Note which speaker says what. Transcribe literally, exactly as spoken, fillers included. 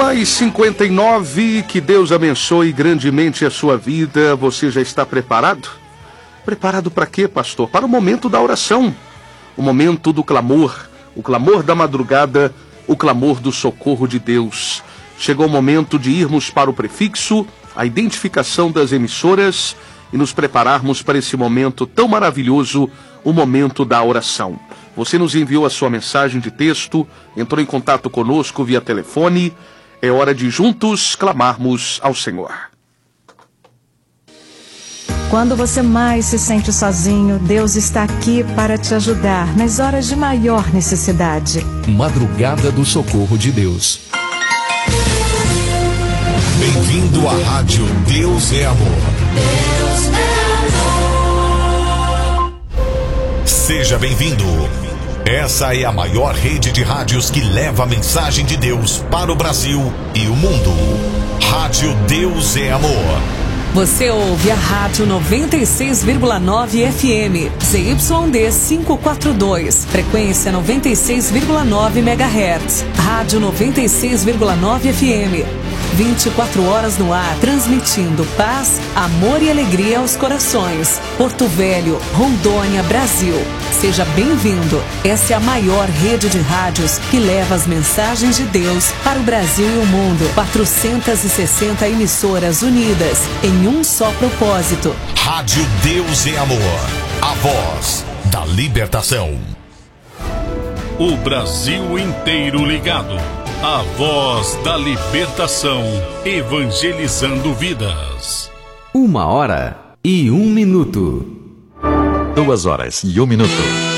Speaker 1: uma e cinquenta e nove, que Deus abençoe grandemente a sua vida. Você já está preparado? Preparado para quê, pastor? Para o momento da oração, o momento do clamor, o clamor da madrugada, o clamor do socorro de Deus. Chegou o momento de irmos para o prefixo, a identificação das emissoras e nos prepararmos para esse momento tão maravilhoso, o momento da oração. Você nos enviou a sua mensagem de texto, entrou em contato conosco via telefone. É hora de juntos clamarmos ao Senhor.
Speaker 2: Quando você mais se sente sozinho, Deus está aqui para te ajudar nas horas de maior necessidade.
Speaker 3: Madrugada do Socorro de Deus.
Speaker 4: Bem-vindo à Rádio Deus é Amor. Deus é amor. Seja bem-vindo. Essa é a maior rede de rádios que leva a mensagem de Deus para o Brasil e o mundo. Rádio Deus é Amor.
Speaker 5: Você ouve a Rádio noventa e seis vírgula nove F M, Z Y D quinhentos e quarenta e dois, frequência noventa e seis vírgula nove megahertz. Rádio noventa e seis vírgula nove F M, vinte e quatro horas no ar, transmitindo paz, amor e alegria aos corações. Porto Velho, Rondônia, Brasil. Seja bem-vindo. Essa é a maior rede de rádios que leva as mensagens de Deus para o Brasil e o mundo. quatrocentas e sessenta emissoras unidas em um só propósito.
Speaker 4: Rádio Deus é Amor, a voz da libertação.
Speaker 6: O Brasil inteiro ligado. A voz da libertação, evangelizando vidas.
Speaker 7: Uma hora e um minuto.
Speaker 8: Duas horas e um minuto.